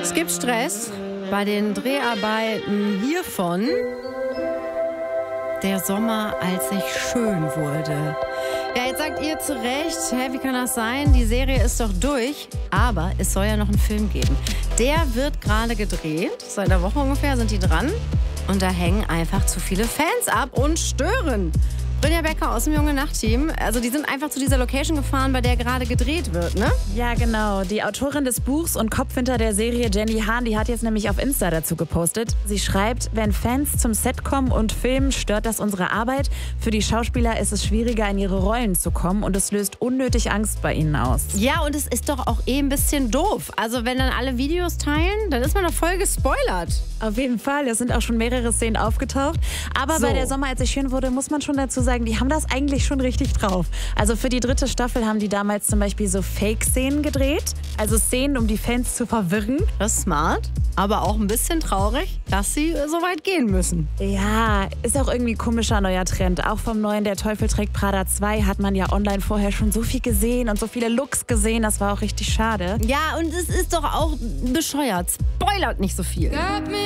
Es gibt Stress bei den Dreharbeiten hiervon Der Sommer, als ich schön wurde. Ja, jetzt sagt ihr zu Recht, hä, wie kann das sein? Die Serie ist doch durch. Aber es soll ja noch einen Film geben. Der wird gerade gedreht. Seit einer Woche ungefähr sind die dran. Und da hängen einfach zu viele Fans ab und stören. Brynja Becker aus dem Junge Nacht-Team. Also die sind einfach zu dieser Location gefahren, bei der gerade gedreht wird, ne? Ja, genau. Die Autorin des Buchs und Kopf hinter der Serie, Jenny Han, die hat jetzt nämlich auf Insta dazu gepostet. Sie schreibt, wenn Fans zum Set kommen und filmen, stört das unsere Arbeit. Für die Schauspieler ist es schwieriger, in ihre Rollen zu kommen und es löst unnötig Angst bei ihnen aus. Ja, und es ist doch auch ein bisschen doof. Also wenn dann alle Videos teilen, dann ist man doch voll gespoilert. Auf jeden Fall, es sind auch schon mehrere Szenen aufgetaucht. Aber bei der Sommer, als ich schön wurde, muss man schon dazu sagen, die haben das eigentlich schon richtig drauf. Also für die 3. Staffel haben die damals zum Beispiel so Fake-Szenen gedreht. Also Szenen, um die Fans zu verwirren. Das ist smart, aber auch ein bisschen traurig, dass sie so weit gehen müssen. Ja, ist auch irgendwie ein komischer neuer Trend. Auch vom neuen Der Teufel trägt Prada 2 hat man ja online vorher schon so viel gesehen und so viele Looks gesehen. Das war auch richtig schade. Ja, und es ist doch auch bescheuert. Spoilert nicht so viel.